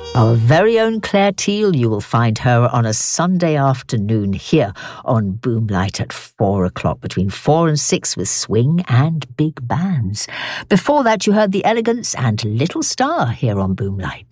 Our very own Claire Teal, you will find her on a Sunday afternoon here on Boomlight at 4 o'clock, between 4 and 6 with swing and big bands. Before that, you heard The Elegance and Little Star here on Boomlight.